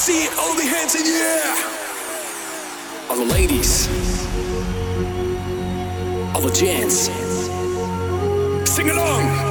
see all the hands in the air. All the ladies, all the gents, sing along.